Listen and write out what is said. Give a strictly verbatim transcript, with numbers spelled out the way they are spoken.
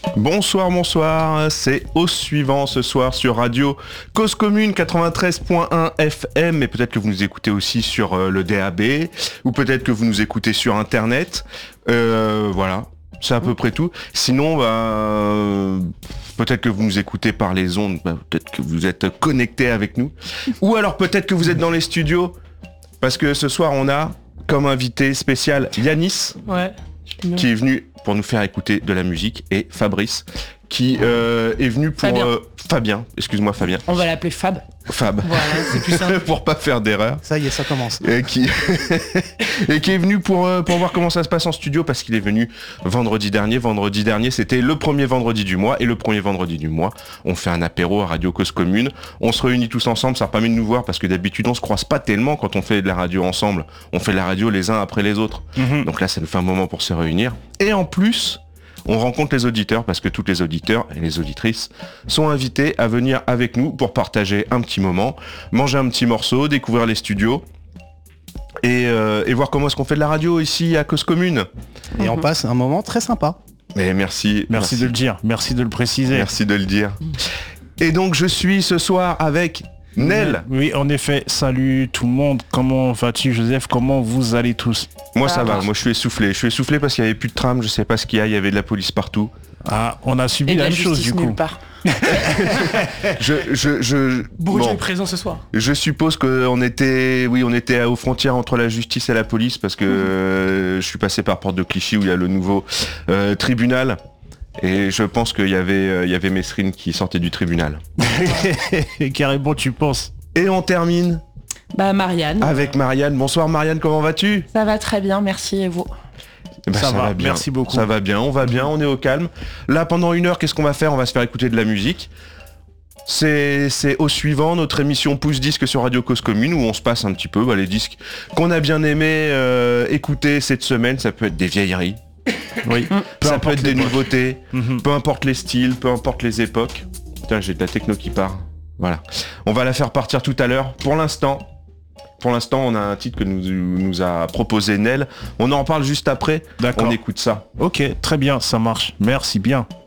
Bonsoir, bonsoir, c'est Au Suivant ce soir sur Radio Cause Commune quatre-vingt-treize point un F M, mais peut-être que vous nous écoutez aussi sur euh, le D A B, ou peut-être que vous nous écoutez sur Internet, euh, voilà, c'est à peu près tout. Sinon, bah, euh, peut-être que vous nous écoutez par les ondes, bah, peut-être que vous êtes connectés avec nous, ou alors peut-être que vous êtes dans les studios, parce que ce soir on a comme invité spécial Yanis, ouais, qui est venu pour nous faire écouter de la musique, et Fabrice qui euh, est venu pour Fabien, euh, Fabien excuse-moi Fabien. On va l'appeler Fab. Fab. Voilà, c'est plus simple. Pour pas faire d'erreur. Ça y est, ça commence. Et qui, et qui est venu pour, euh, pour voir comment ça se passe en studio, parce qu'il est venu vendredi dernier. Vendredi dernier, c'était le premier vendredi du mois, et le premier vendredi du mois, on fait un apéro à Radio Cause Commune. On se réunit tous ensemble, ça permet de nous voir, parce que d'habitude, on se croise pas tellement quand on fait de la radio ensemble. On fait de la radio les uns après les autres. Mmh. Donc là, ça nous fait un moment pour se réunir. Et en plus, on rencontre les auditeurs, parce que tous les auditeurs et les auditrices sont invités à venir avec nous pour partager un petit moment, manger un petit morceau, découvrir les studios et, euh, et voir comment est-ce qu'on fait de la radio ici à Cause Commune. Et mmh. on passe un moment très sympa. Mais merci, merci. Merci de le dire, merci de le préciser. Merci de le dire. Et donc je suis ce soir avec Nel. Oui, en effet, salut tout le monde, comment vas-tu Joseph, comment vous allez tous? Moi ça va, moi je suis essoufflé, je suis essoufflé parce qu'il n'y avait plus de tram, je sais pas ce qu'il y a, il y avait de la police partout. Ah, on a subi et la, la même chose du coup. je, je, je, Bourdieu bon, est présent ce soir. Je suppose qu'on était, oui, on était aux frontières entre la justice et la police, parce que mmh. euh, je suis passé par Porte de Clichy où il y a le nouveau euh, tribunal. Et je pense qu'il y avait, euh, il y avait Mesrine qui sortait du tribunal. Carrément, tu penses. Et on termine Bah Marianne. avec Marianne. Bonsoir Marianne, comment vas-tu? Ça va très bien, merci, et vous? Bah, ça, ça va, va bien. Merci beaucoup. Ça va bien, on va bien, on est au calme. Là, pendant une heure, qu'est-ce qu'on va faire? On va se faire écouter de la musique. C'est, c'est Au Suivant, notre émission Pouce Disque sur Radio Cause Commune, où on se passe un petit peu bah, les disques qu'on a bien aimé euh, écouter cette semaine. Ça peut être des vieilleries. Oui. Peu ça peut être des l'époque. nouveautés, mm-hmm. peu importe les styles, peu importe les époques. Putain, j'ai de la techno qui part. Voilà. On va la faire partir tout à l'heure. Pour l'instant, pour l'instant, on a un titre que nous, nous a proposé Nel. On en parle juste après. D'accord. On écoute ça. Ok, très bien, ça marche. Merci bien.